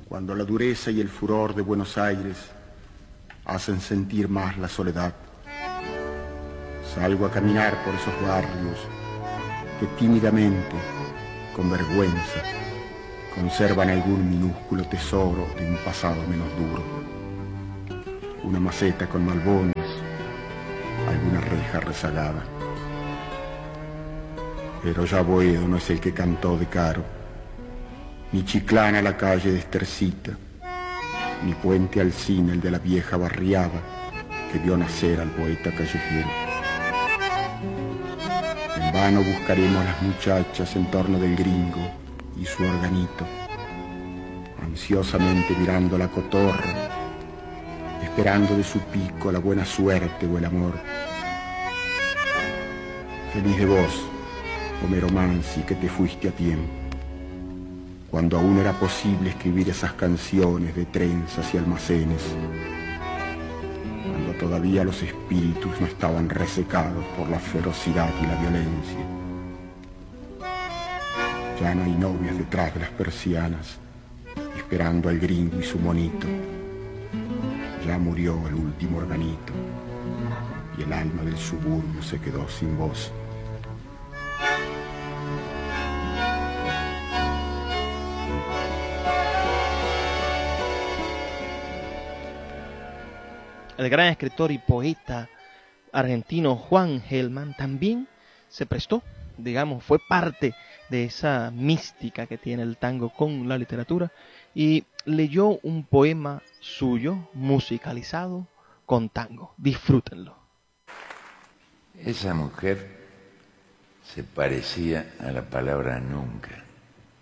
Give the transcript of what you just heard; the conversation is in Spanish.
cuando la dureza y el furor de Buenos Aires hacen sentir más la soledad. Salgo a caminar por esos barrios que tímidamente, con vergüenza, conservan algún minúsculo tesoro de un pasado menos duro. Una maceta con malbones, alguna reja rezagada. Pero ya Boedo no es el que cantó de Caro, ni Chiclana la calle de Estercita, ni Puente Alsina el de la vieja barriada que vio nacer al poeta callejero. En vano buscaremos a las muchachas en torno del gringo y su organito, ansiosamente mirando la cotorra, esperando de su pico la buena suerte o el amor. Feliz de vos, Homero Mansi, que te fuiste a tiempo, cuando aún era posible escribir esas canciones de trenzas y almacenes, cuando todavía los espíritus no estaban resecados por la ferocidad y la violencia. Ya no hay novias detrás de las persianas, esperando al gringo y su monito. Ya murió el último organito, y el alma del suburbio se quedó sin voz. El gran escritor y poeta argentino Juan Gelman también se prestó, digamos, fue parte de esa mística que tiene el tango con la literatura y leyó un poema suyo musicalizado con tango. Disfrútenlo. Esa mujer se parecía a la palabra nunca.